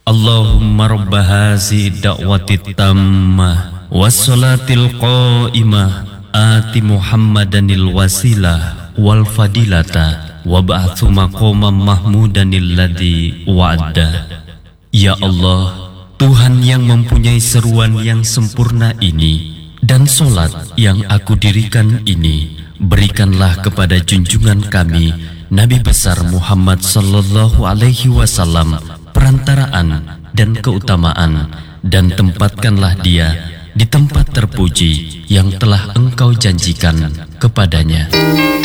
Allahumma rabba hazi da'wati tammah wassalatil qa'imah ati Muhammadanil wasilah wal fadilata wab'athu maqaman mahmudanil ladzi wa'adda. Ya Allah, Tuhan yang mempunyai seruan yang sempurna ini dan solat yang aku dirikan ini, berikanlah kepada junjungan kami Nabi besar Muhammad sallallahu alaihi wasallam perantaraan dan keutamaan, dan tempatkanlah dia di tempat terpuji yang telah Engkau janjikan kepadanya.